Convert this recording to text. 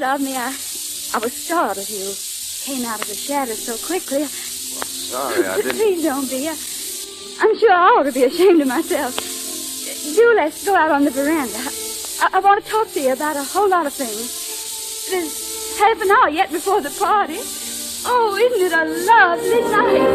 ahead of me. I was startled. You came out of the shadows so quickly. Well, sorry, I didn't... Please don't be. I'm sure I ought to be ashamed of myself. Do let's go out on the veranda. I want to talk to you about a whole lot of things. There's half an hour yet before the party. Oh, isn't it a lovely night?